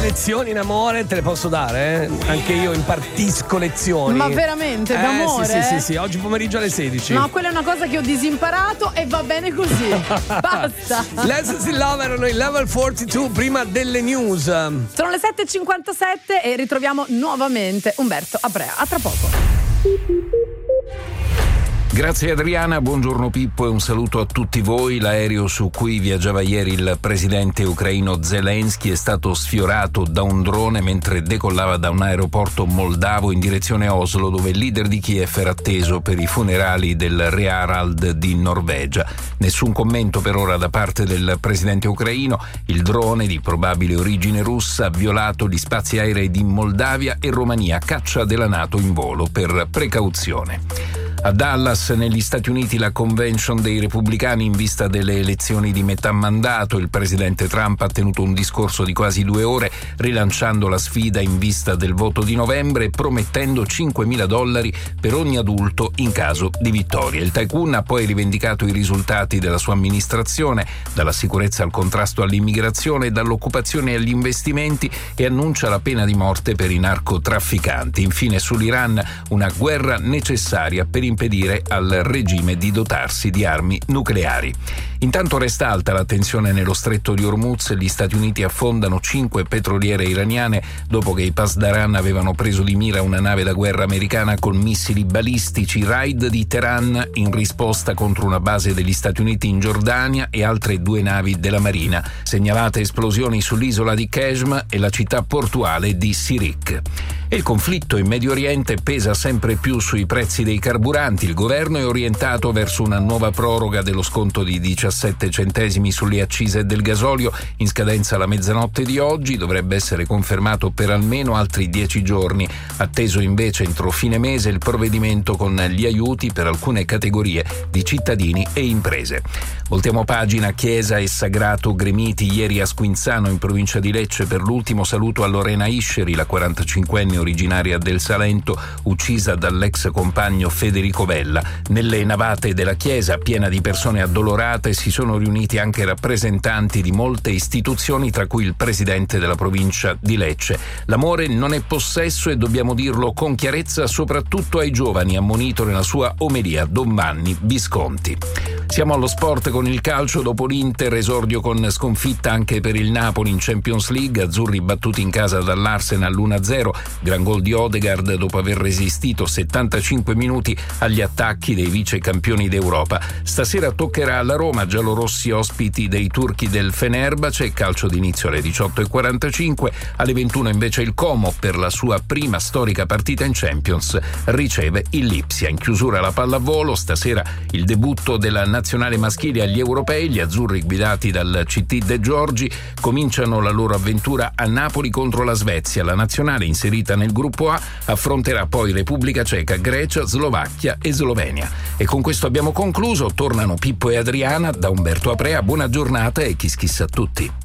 lezioni in amore te le posso dare, eh? Anche io impartisco lezioni. Ma veramente, d'amore? Sì, oggi pomeriggio alle 16. No, quella è una cosa che ho disimparato e va bene così. Basta. Lessons in Love erano in Level 42 prima delle news. Sono le 7.57 e ritroviamo nuovamente Umberto Aprea. A tra poco. Grazie Adriana, buongiorno Pippo e un saluto a tutti voi. L'aereo su cui viaggiava ieri il presidente ucraino Zelensky è stato sfiorato da un drone mentre decollava da un aeroporto moldavo in direzione Oslo, dove il leader di Kiev era atteso per i funerali del re Harald di Norvegia. Nessun commento per ora da parte del presidente ucraino. Il drone di probabile origine russa ha violato gli spazi aerei di Moldavia e Romania, caccia della NATO in volo per precauzione. A Dallas, negli Stati Uniti, la convention dei repubblicani in vista delle elezioni di metà mandato. Il presidente Trump ha tenuto un discorso di quasi 2 ore rilanciando la sfida in vista del voto di novembre, promettendo $5.000 per ogni adulto in caso di vittoria. Il tycoon ha poi rivendicato i risultati della sua amministrazione, dalla sicurezza al contrasto all'immigrazione, dall'occupazione agli investimenti, e annuncia la pena di morte per i narcotrafficanti. Infine, sull'Iran, una guerra necessaria per impedire al regime di dotarsi di armi nucleari. Intanto resta alta la tensione nello stretto di Hormuz. Gli Stati Uniti affondano 5 petroliere iraniane dopo che i Pasdaran avevano preso di mira una nave da guerra americana con missili balistici. Raid di Teheran in risposta contro una base degli Stati Uniti in Giordania e altre 2 navi della Marina. Segnalate esplosioni sull'isola di Qeshm e la città portuale di Sirik. E il conflitto in Medio Oriente pesa sempre più sui prezzi dei carburanti. Il governo è orientato verso una nuova proroga dello sconto di 17 centesimi sulle accise del gasolio, in scadenza alla mezzanotte di oggi. Dovrebbe essere confermato per almeno altri 10 giorni. Atteso invece entro fine mese il provvedimento con gli aiuti per alcune categorie di cittadini e imprese. Voltiamo pagina. Chiesa e sagrato gremiti ieri a Squinzano, in provincia di Lecce, per l'ultimo saluto a Lorena Ischeri, la 45enne originaria del Salento, uccisa dall'ex compagno Federico Vella. Nelle navate della chiesa, piena di persone addolorate, si sono riuniti anche rappresentanti di molte istituzioni, tra cui il presidente della provincia di Lecce. L'amore non è possesso e dobbiamo dirlo con chiarezza soprattutto ai giovani, ammonito nella sua omelia Don Vanni Visconti. Siamo allo sport con il calcio. Dopo l'Inter, esordio con sconfitta anche per il Napoli in Champions League. Azzurri battuti in casa dall'Arsenal 1-0, gran gol di Odegaard dopo aver resistito 75 minuti agli attacchi dei vice campioni d'Europa. Stasera toccherà alla Roma, giallorossi ospiti dei turchi del Fenerbahce, calcio d'inizio alle 18:45. Alle 21 invece il Como, per la sua prima storica partita in Champions, riceve il Lipsia. In chiusura la pallavolo, stasera il debutto della nazionale maschile agli europei. Gli azzurri, guidati dal CT De Giorgi, cominciano la loro avventura a Napoli contro la Svezia. La nazionale, inserita nel gruppo A, affronterà poi Repubblica Ceca, Grecia, Slovacchia e Slovenia. E con questo abbiamo concluso. Tornano Pippo e Adriana da Umberto Aprea. Buona giornata e kiss kiss a tutti.